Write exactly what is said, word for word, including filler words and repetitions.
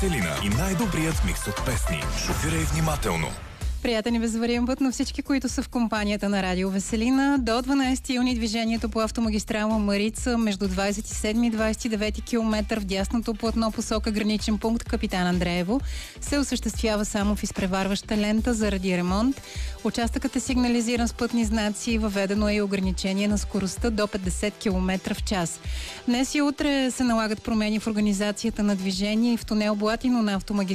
Веселина и най-добрият микс от песни. Шофирай внимателно. Приятен и безвариен път на всички, които са в компанията на Радио Веселина. До дванайсети юни движението по автомагистрала Марица между двайсет и седми и двайсет и девети километър в дясното платно посока граничен пункт Капитан Андреево се осъществява само в изпреварваща лента заради ремонт. Участъкът е сигнализиран с пътни знаци и въведено е и ограничение на скоростта до петдесет километра в час. Днес и утре се налагат промени в организацията на движение и в тунел Блатино на автомагистрала